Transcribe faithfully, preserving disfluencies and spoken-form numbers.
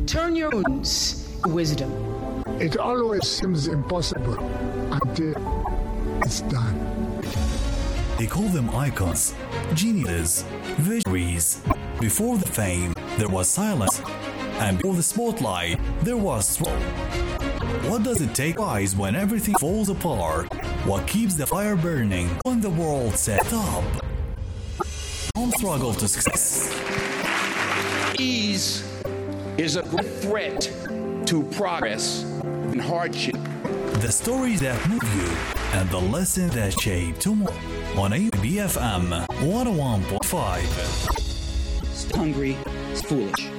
Turn your wounds to wisdom. It always seems impossible until it's done. They call them icons, geniuses, visionaries. Before the fame, there was silence. And before the spotlight, there was struggle. What does it take rise when everything falls apart? What keeps the fire burning when the world sets up? Don't struggle to success. Ease is a great threat to progress and hardship. The stories that move you and the lessons that shape tomorrow on A B F M one oh one point five. Hungry is foolish.